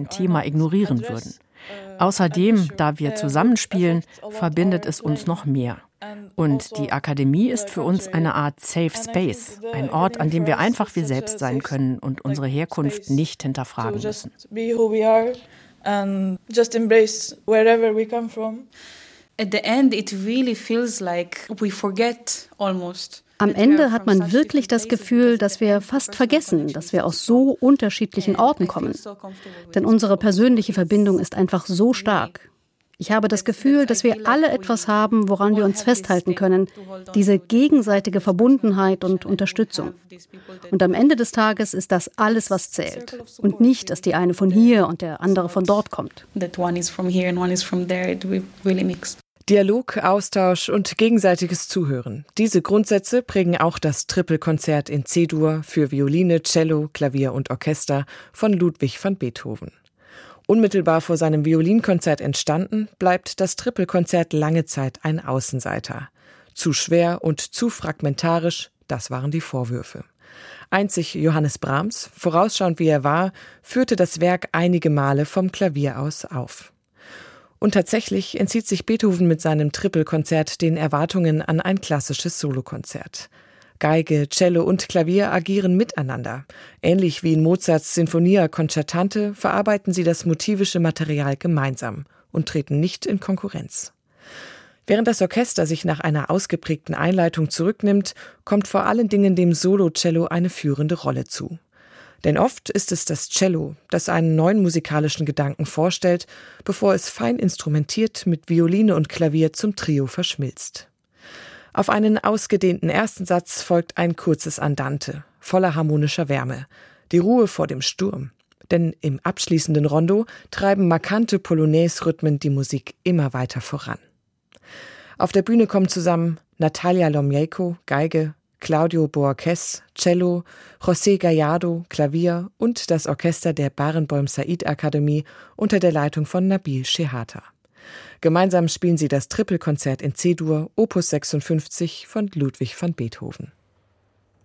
ein Thema ignorieren würden. Außerdem, da wir zusammenspielen, verbindet es uns noch mehr. Und die Akademie ist für uns eine Art Safe Space, ein Ort, an dem wir einfach wir selbst sein können und unsere Herkunft nicht hinterfragen müssen. At the end, it really feels like we forget almost. Am Ende hat man wirklich das Gefühl, dass wir fast vergessen, dass wir aus so unterschiedlichen Orten kommen. Denn unsere persönliche Verbindung ist einfach so stark. Ich habe das Gefühl, dass wir alle etwas haben, woran wir uns festhalten können. Diese gegenseitige Verbundenheit und Unterstützung. Und am Ende des Tages ist das alles, was zählt. Und nicht, dass die eine von hier und der andere von dort kommt. That one is from here and one is from there. It really mixed. Dialog, Austausch und gegenseitiges Zuhören. Diese Grundsätze prägen auch das Trippelkonzert in C-Dur für Violine, Cello, Klavier und Orchester von Ludwig van Beethoven. Unmittelbar vor seinem Violinkonzert entstanden, bleibt das Trippelkonzert lange Zeit ein Außenseiter. Zu schwer und zu fragmentarisch, das waren die Vorwürfe. Einzig Johannes Brahms, vorausschauend wie er war, führte das Werk einige Male vom Klavier aus auf. Und tatsächlich entzieht sich Beethoven mit seinem Trippelkonzert den Erwartungen an ein klassisches Solokonzert. Geige, Cello und Klavier agieren miteinander. Ähnlich wie in Mozarts Sinfonia Concertante verarbeiten sie das motivische Material gemeinsam und treten nicht in Konkurrenz. Während das Orchester sich nach einer ausgeprägten Einleitung zurücknimmt, kommt vor allen Dingen dem Solo-Cello eine führende Rolle zu. Denn oft ist es das Cello, das einen neuen musikalischen Gedanken vorstellt, bevor es fein instrumentiert mit Violine und Klavier zum Trio verschmilzt. Auf einen ausgedehnten ersten Satz folgt ein kurzes Andante, voller harmonischer Wärme, die Ruhe vor dem Sturm. Denn im abschließenden Rondo treiben markante Polonaise-Rhythmen die Musik immer weiter voran. Auf der Bühne kommen zusammen Natalia Lomejko, Geige, Claudio Boarquez, Cello, José Gallardo, Klavier und das Orchester der Barenboim Said Akademie unter der Leitung von Nabil Shehata. Gemeinsam spielen sie das Trippelkonzert in C-Dur, Opus 56 von Ludwig van Beethoven.